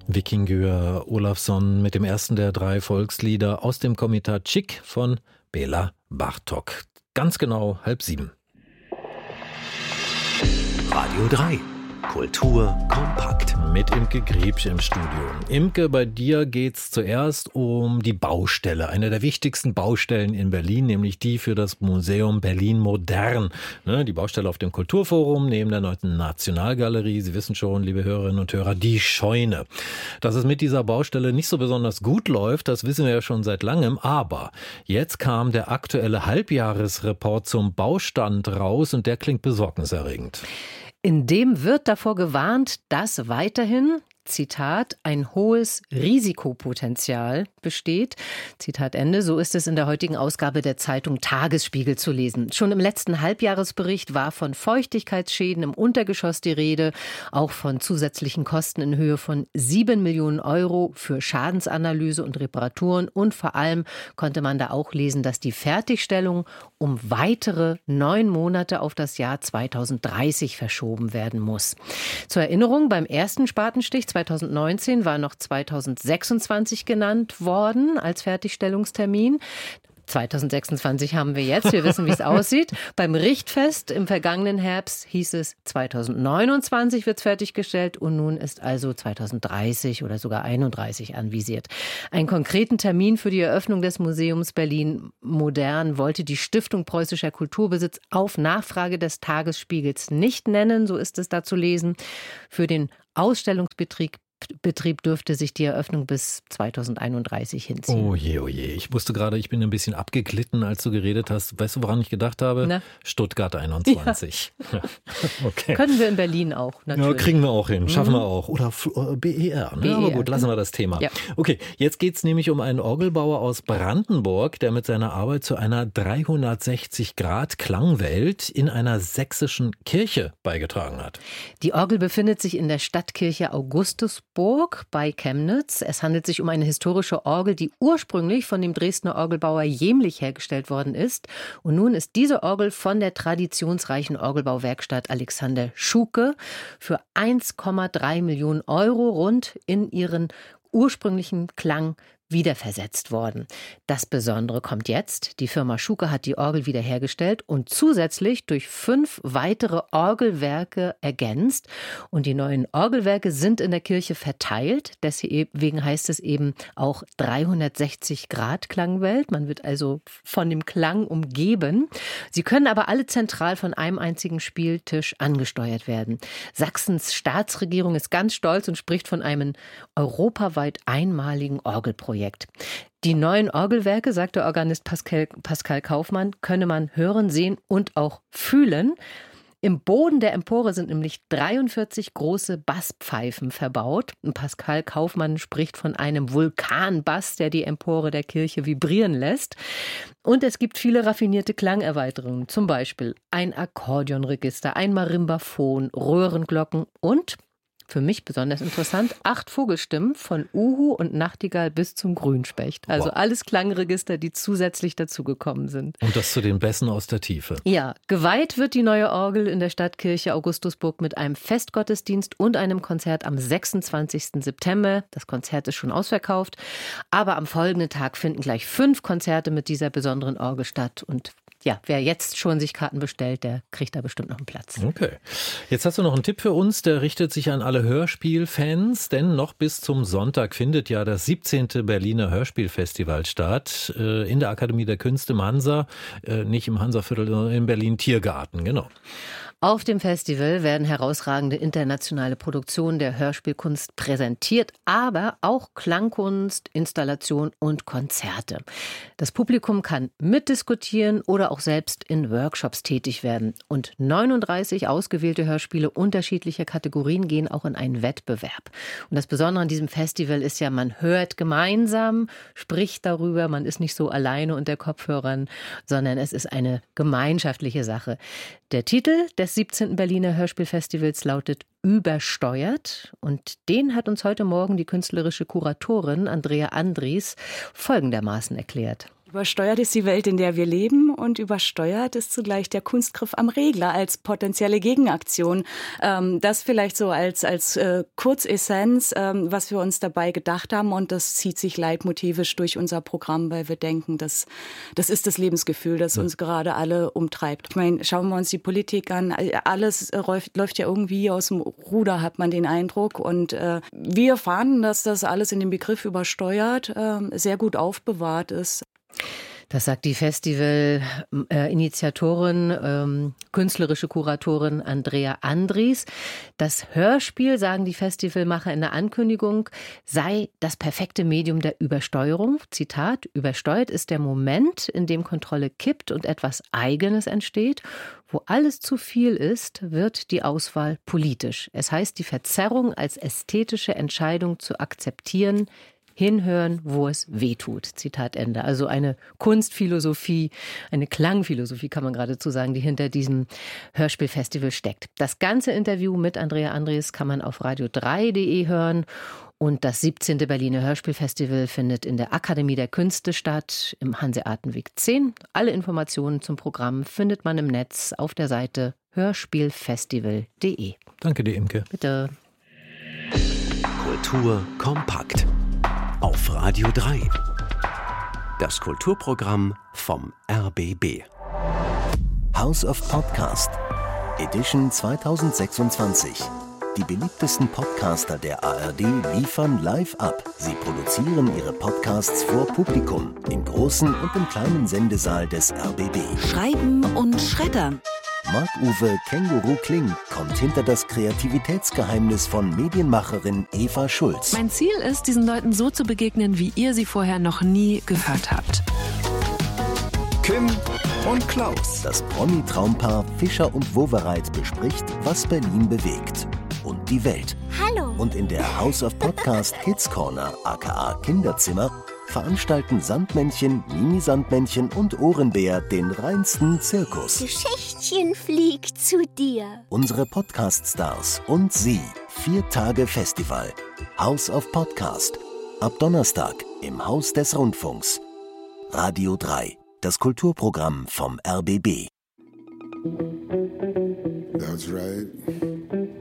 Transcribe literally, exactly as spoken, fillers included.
Víkingur Ólafsson mit dem ersten der drei Volkslieder aus dem Komitat Chick von Béla Bartók. Ganz genau halb sieben. Radio drei. Kultur kompakt. Mit Imke Griebsch im Studio. Imke, bei dir geht's zuerst um die Baustelle. Eine der wichtigsten Baustellen in Berlin, nämlich die für das Museum Berlin Modern. Ne, die Baustelle auf dem Kulturforum neben der neuen Nationalgalerie. Sie wissen schon, liebe Hörerinnen und Hörer, die Scheune. Dass es mit dieser Baustelle nicht so besonders gut läuft, das wissen wir ja schon seit langem. Aber jetzt kam der aktuelle Halbjahresreport zum Baustand raus und der klingt besorgniserregend. In dem wird davor gewarnt, dass weiterhin, Zitat, ein hohes Risikopotenzial besteht. Zitat Ende. So ist es in der heutigen Ausgabe der Zeitung Tagesspiegel zu lesen. Schon im letzten Halbjahresbericht war von Feuchtigkeitsschäden im Untergeschoss die Rede, auch von zusätzlichen Kosten in Höhe von sieben Millionen Euro für Schadensanalyse und Reparaturen. Und vor allem konnte man da auch lesen, dass die Fertigstellung um weitere neun Monate auf das Jahr zweitausenddreißig verschoben werden muss. Zur Erinnerung, beim ersten Spatenstich zweitausendneunzehn war noch zweitausendsechsundzwanzig genannt worden als Fertigstellungstermin. zweitausendsechsundzwanzig haben wir jetzt, wir wissen, wie es aussieht. Beim Richtfest im vergangenen Herbst hieß es, zweitausendneunundzwanzig wird es fertiggestellt und nun ist also zweitausenddreißig oder sogar einunddreißig anvisiert. Einen konkreten Termin für die Eröffnung des Museums Berlin Modern wollte die Stiftung Preußischer Kulturbesitz auf Nachfrage des Tagesspiegels nicht nennen, so ist es da zu lesen. Für den Ausstellungsbetrieb Betrieb dürfte sich die Eröffnung bis zweitausendeinunddreißig hinziehen. Oh je, oh je. Ich wusste gerade, ich bin ein bisschen abgeglitten, als du geredet hast. Weißt du, woran ich gedacht habe? Na? Stuttgart einundzwanzig. Ja. Okay. Können wir in Berlin auch, natürlich. Ja, kriegen wir auch hin, schaffen mhm. wir auch. Oder B E R. Ne? B E R. Aber gut, lassen wir das Thema. Ja. Okay, jetzt geht es nämlich um einen Orgelbauer aus Brandenburg, der mit seiner Arbeit zu einer dreihundertsechzig Grad Klangwelt in einer sächsischen Kirche beigetragen hat. Die Orgel befindet sich in der Stadtkirche Augustus bei Chemnitz. Es handelt sich um eine historische Orgel, die ursprünglich von dem Dresdner Orgelbauer Jämlich hergestellt worden ist. Und nun ist diese Orgel von der traditionsreichen Orgelbauwerkstatt Alexander Schuke für eins Komma drei Millionen Euro rund in ihren ursprünglichen Klang wiederversetzt worden. Das Besondere kommt jetzt. Die Firma Schuke hat die Orgel wiederhergestellt und zusätzlich durch fünf weitere Orgelwerke ergänzt. Und die neuen Orgelwerke sind in der Kirche verteilt. Deswegen heißt es eben auch dreihundertsechzig Grad Klangwelt. Man wird also von dem Klang umgeben. Sie können aber alle zentral von einem einzigen Spieltisch angesteuert werden. Sachsens Staatsregierung ist ganz stolz und spricht von einem europaweit einmaligen Orgelprojekt. Die neuen Orgelwerke, sagt der Organist Pascal, Pascal Kaufmann, könne man hören, sehen und auch fühlen. Im Boden der Empore sind nämlich dreiundvierzig große Basspfeifen verbaut. Und Pascal Kaufmann spricht von einem Vulkanbass, der die Empore der Kirche vibrieren lässt. Und es gibt viele raffinierte Klangerweiterungen, zum Beispiel ein Akkordeonregister, ein Marimbaphon, Röhrenglocken und für mich besonders interessant, acht Vogelstimmen von Uhu und Nachtigall bis zum Grünspecht. Also wow. Alles Klangregister, die zusätzlich dazugekommen sind. Und das zu den Bässen aus der Tiefe. Ja, geweiht wird die neue Orgel in der Stadtkirche Augustusburg mit einem Festgottesdienst und einem Konzert am sechsundzwanzigsten September. Das Konzert ist schon ausverkauft. Aber am folgenden Tag finden gleich fünf Konzerte mit dieser besonderen Orgel statt. Und ja, wer jetzt schon sich Karten bestellt, der kriegt da bestimmt noch einen Platz. Okay. Jetzt hast du noch einen Tipp für uns, der richtet sich an alle Hörspielfans, denn noch bis zum Sonntag findet ja das siebzehnte Berliner Hörspielfestival statt, äh, in der Akademie der Künste im Hansa, äh, nicht im Hansaviertel, sondern in Berlin-Tiergarten, genau. Auf dem Festival werden herausragende internationale Produktionen der Hörspielkunst präsentiert, aber auch Klangkunst, Installation und Konzerte. Das Publikum kann mitdiskutieren oder auch selbst in Workshops tätig werden. Und neununddreißig ausgewählte Hörspiele unterschiedlicher Kategorien gehen auch in einen Wettbewerb. Und das Besondere an diesem Festival ist ja, man hört gemeinsam, spricht darüber, man ist nicht so alleine unter Kopfhörern, sondern es ist eine gemeinschaftliche Sache. Der Titel des siebzehnten Berliner Hörspielfestivals lautet Übersteuert und den hat uns heute Morgen die künstlerische Kuratorin Andrea Andries folgendermaßen erklärt. Übersteuert ist die Welt, in der wir leben, und übersteuert ist zugleich der Kunstgriff am Regler als potenzielle Gegenaktion. Ähm, das vielleicht so als, als äh, Kurzessenz, ähm, was wir uns dabei gedacht haben, und das zieht sich leitmotivisch durch unser Programm, weil wir denken, dass, das ist das Lebensgefühl, das uns gerade alle umtreibt. Ich meine, schauen wir uns die Politik an, alles äh, läuft, läuft ja irgendwie aus dem Ruder, hat man den Eindruck, und äh, wir fanden, dass das alles in dem Begriff übersteuert äh, sehr gut aufbewahrt ist. Das sagt die Festival-Initiatorin, ähm, künstlerische Kuratorin Andrea Andries. Das Hörspiel, sagen die Festivalmacher in der Ankündigung, sei das perfekte Medium der Übersteuerung. Zitat: Übersteuert ist der Moment, in dem Kontrolle kippt und etwas Eigenes entsteht. Wo alles zu viel ist, wird die Auswahl politisch. Es heißt, die Verzerrung als ästhetische Entscheidung zu akzeptieren. Hinhören, wo es weh tut. Zitat Ende. Also eine Kunstphilosophie, eine Klangphilosophie kann man geradezu sagen, die hinter diesem Hörspielfestival steckt. Das ganze Interview mit Andrea Andries kann man auf radio drei punkt de hören. Und das siebzehnte Berliner Hörspielfestival findet in der Akademie der Künste statt, im Hanseatenweg zehn. Alle Informationen zum Programm findet man im Netz auf der Seite hörspielfestival punkt de. Danke dir, Imke. Bitte. Kultur kompakt. Auf Radio drei. Das Kulturprogramm vom R B B. House of Podcast. Edition zwanzig sechsundzwanzig. Die beliebtesten Podcaster der A R D liefern live ab. Sie produzieren ihre Podcasts vor Publikum im großen und im kleinen Sendesaal des R B B. Schreiben und schreddern. Marc-Uwe Känguru Kling kommt hinter das Kreativitätsgeheimnis von Medienmacherin Eva Schulz. Mein Ziel ist, diesen Leuten so zu begegnen, wie ihr sie vorher noch nie gehört habt. Kim und Klaus. Das Promi-Traumpaar Fischer und Wowereit bespricht, was Berlin bewegt und die Welt. Hallo. Und in der House of Podcast Kids Corner, aka Kinderzimmer, veranstalten Sandmännchen, Mini-Sandmännchen und Ohrenbär den reinsten Zirkus. Geschichtchen fliegt zu dir. Unsere Podcast-Stars und sie. Vier Tage Festival. House of Podcast. Ab Donnerstag im Haus des Rundfunks. Radio drei. Das Kulturprogramm vom R B B. That's right.